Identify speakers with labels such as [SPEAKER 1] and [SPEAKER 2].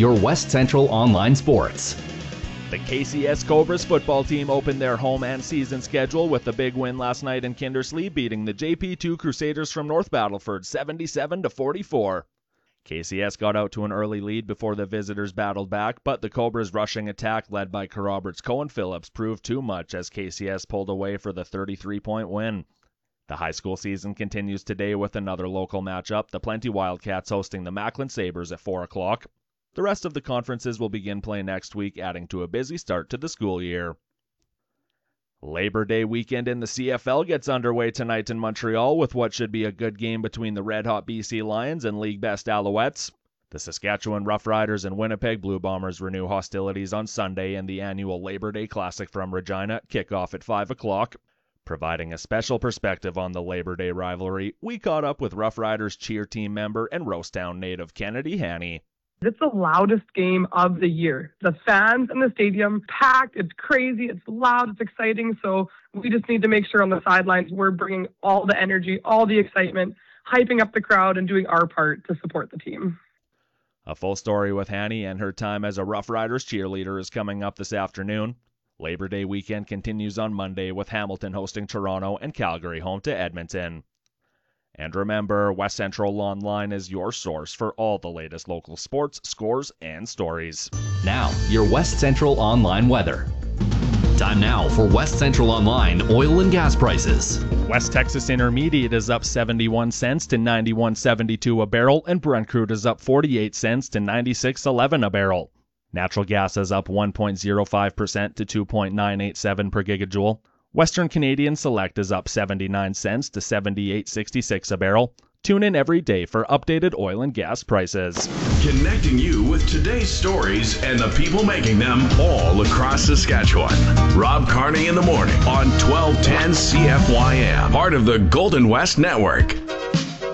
[SPEAKER 1] your West Central Online Sports.
[SPEAKER 2] The KCS Cobras football team opened their home and season schedule with a big win last night in Kindersley, beating the JP2 Crusaders from North Battleford 77-44. KCS got out to an early lead before the visitors battled back, but the Cobras' rushing attack led by Roberts Cohen Phillips proved too much as KCS pulled away for the 33-point win. The high school season continues today with another local matchup, the Plenty Wildcats hosting the Macklin Sabres at 4 o'clock. The rest of the conferences will begin play next week, adding to a busy start to the school year. Labor Day weekend in the CFL gets underway tonight in Montreal with what should be a good game between the red-hot BC Lions and league best Alouettes. The Saskatchewan Roughriders and Winnipeg Blue Bombers renew hostilities on Sunday, and the annual Labor Day Classic from Regina kick off at 5 o'clock. Providing a special perspective on the Labor Day rivalry, we caught up with Roughriders cheer team member and Rosetown native Kennedy Haney.
[SPEAKER 3] It's the loudest game of the year. The fans in the stadium packed. It's crazy. It's loud. It's exciting. So we just need to make sure on the sidelines we're bringing all the energy, all the excitement, hyping up the crowd, and doing our part to support the team.
[SPEAKER 2] A full story with Haney and her time as a Roughriders cheerleader is coming up this afternoon. Labor Day weekend continues on Monday with Hamilton hosting Toronto and Calgary home to Edmonton. And remember, West Central Online is your source for all the latest local sports, scores, and stories.
[SPEAKER 1] Now, your West Central Online weather. Time now for West Central Online oil and gas prices.
[SPEAKER 2] West Texas Intermediate is up 71 cents to 91.72 a barrel, and Brent crude is up 48 cents to 96.11 a barrel. Natural gas is up 1.05% to 2.987 per gigajoule. Western Canadian Select is up 79 cents to 78.66 a barrel. Tune in every day for updated oil and gas prices.
[SPEAKER 4] Connecting you with today's stories and the people making them all across Saskatchewan. Rob Carney in the morning on 1210 CFYM, part of the Golden West Network.